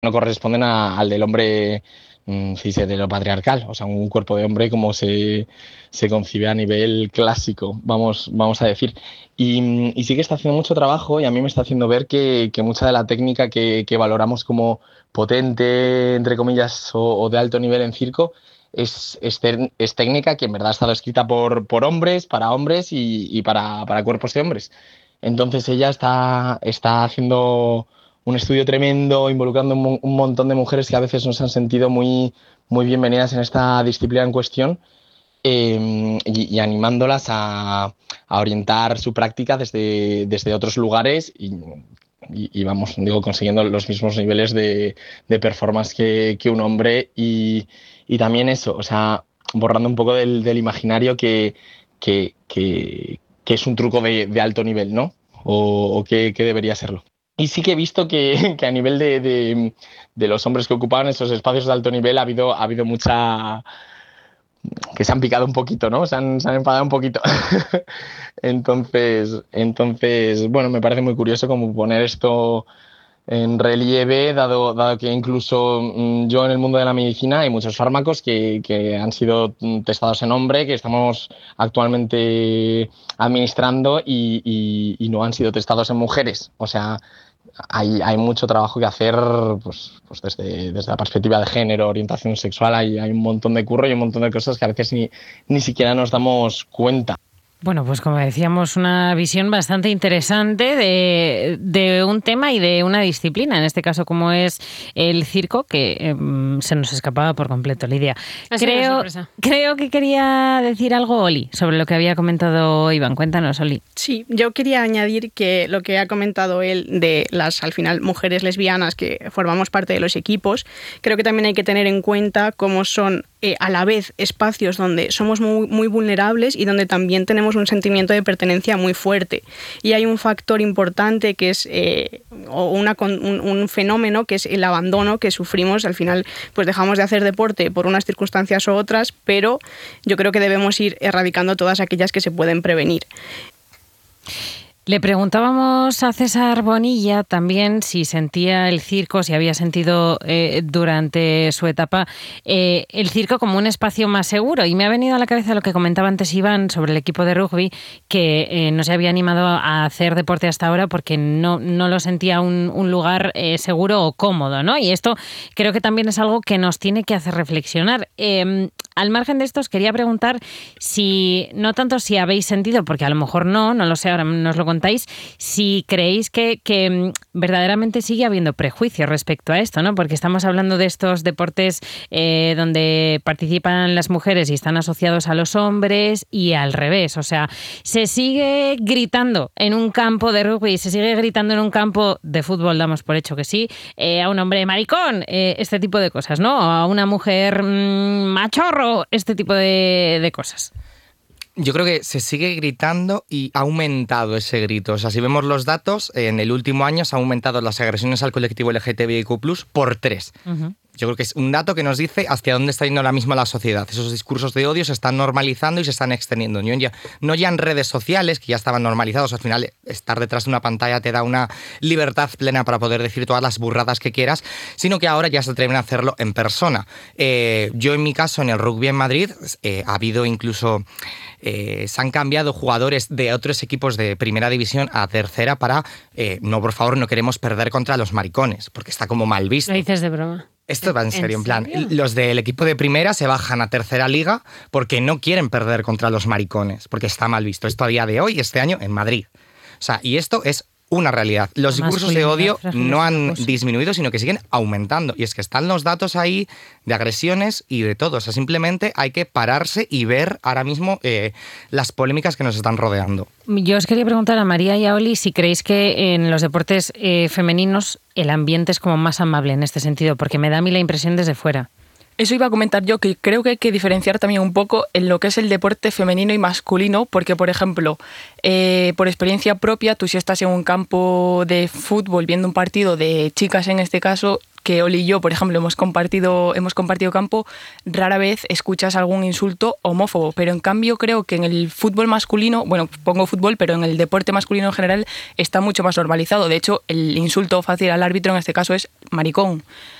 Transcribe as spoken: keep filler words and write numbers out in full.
no corresponden a, al del hombre mmm, cis-heteropatriarcal, o sea, un cuerpo de hombre como se, se concibe a nivel clásico, vamos, vamos a decir. Y, y sí que está haciendo mucho trabajo y a mí me está haciendo ver que, que mucha de la técnica que, que valoramos como potente, entre comillas, o, o de alto nivel en circo, es, es, ter- es técnica que en verdad ha estado escrita por, por hombres, para hombres y, y para, para cuerpos de hombres. Entonces ella está, está haciendo un estudio tremendo, involucrando un, mon- un montón de mujeres que a veces no se han sentido muy, muy bienvenidas en esta disciplina en cuestión, eh, y, y animándolas a, a orientar su práctica desde, desde otros lugares y, y- y vamos, digo, consiguiendo los mismos niveles de, de performance que, que un hombre y, y también eso, o sea, borrando un poco del, del imaginario que, que, que, que es un truco de, de alto nivel, ¿no? O, o que, que debería serlo. Y sí que he visto que, que a nivel de, de, de los hombres que ocupaban esos espacios de alto nivel ha habido, ha habido mucha, que se han picado un poquito, ¿no? Se han, se han enfadado un poquito. entonces, entonces, bueno, me parece muy curioso como poner esto en relieve, dado, dado que incluso mmm, yo en el mundo de la medicina hay muchos fármacos que, que han sido mm, testados en hombre, que estamos actualmente administrando y, y, y no han sido testados en mujeres. O sea, hay, hay mucho trabajo que hacer, pues, pues desde, desde la perspectiva de género, orientación sexual, hay, hay un montón de curro y un montón de cosas que a veces ni, ni siquiera nos damos cuenta. Bueno, pues como decíamos, una visión bastante interesante de, de un tema y de una disciplina, en este caso como es el circo, que eh, se nos escapaba por completo, Lidia. Creo, creo que quería decir algo, Oli, sobre lo que había comentado Iván. Cuéntanos, Oli. Sí, yo quería añadir que lo que ha comentado él de las, al final, mujeres lesbianas que formamos parte de los equipos, creo que también hay que tener en cuenta cómo son eh, a la vez espacios donde somos muy, muy vulnerables y donde también tenemos un sentimiento de pertenencia muy fuerte. Y hay un factor importante que es eh, o una, un, un fenómeno que es el abandono que sufrimos. Al final, pues dejamos de hacer deporte por unas circunstancias u otras, pero yo creo que debemos ir erradicando todas aquellas que se pueden prevenir. Le preguntábamos a César Bonilla también si sentía el circo, si había sentido eh, durante su etapa eh, el circo como un espacio más seguro. Y me ha venido a la cabeza lo que comentaba antes Iván sobre el equipo de rugby, que eh, no se había animado a hacer deporte hasta ahora porque no, no lo sentía un, un lugar eh, seguro o cómodo, ¿no? Y esto creo que también es algo que nos tiene que hacer reflexionar. Eh, al margen de esto, os quería preguntar si, no tanto si habéis sentido, porque a lo mejor no, no lo sé, ahora nos lo contáis, si creéis que, que verdaderamente sigue habiendo prejuicios respecto a esto, ¿no? Porque estamos hablando de estos deportes eh, donde participan las mujeres y están asociados a los hombres y al revés. O sea, se sigue gritando en un campo de rugby, se sigue gritando en un campo de fútbol, damos por hecho que sí, eh, a un hombre maricón, eh, este tipo de cosas, ¿no? A una mujer mmm, machorro, este tipo de, de cosas. Yo creo que se sigue gritando y ha aumentado ese grito. O sea, si vemos los datos, en el último año se han aumentado las agresiones al colectivo L G T B I Q plus, por tres. Uh-huh. Yo creo que es un dato que nos dice hacia dónde está yendo ahora mismo la sociedad. Esos discursos de odio se están normalizando y se están extendiendo. No ya, no ya en redes sociales, que ya estaban normalizados. Al final, estar detrás de una pantalla te da una libertad plena para poder decir todas las burradas que quieras, sino que ahora ya se atreven a hacerlo en persona. Eh, yo, en mi caso, en el rugby en Madrid, eh, ha habido incluso... Eh, se han cambiado jugadores de otros equipos de primera división a tercera para, eh, no, por favor, no queremos perder contra los maricones, porque está como mal visto. Lo dices de broma. Esto va en serio, en plan, los del equipo de primera se bajan a tercera liga porque no quieren perder contra los maricones, porque está mal visto. Esto a día de hoy, este año, en Madrid. O sea, y esto es una realidad. Los discursos de odio no han disminuido, sino que siguen aumentando. Y es que están los datos ahí de agresiones y de todo. O sea, simplemente hay que pararse y ver ahora mismo eh, las polémicas que nos están rodeando. Yo os quería preguntar a María y a Oli si creéis que en los deportes eh, femeninos el ambiente es como más amable en este sentido, porque me da a mí la impresión desde fuera. Eso iba a comentar yo, que creo que hay que diferenciar también un poco en lo que es el deporte femenino y masculino, porque, por ejemplo, eh, por experiencia propia, tú si estás en un campo de fútbol viendo un partido de chicas en este caso, que Oli y yo, por ejemplo, hemos compartido, hemos compartido campo, rara vez escuchas algún insulto homófobo, pero en cambio creo que en el fútbol masculino, bueno, pongo fútbol, pero en el deporte masculino en general está mucho más normalizado. De hecho, el insulto fácil al árbitro en este caso es maricón.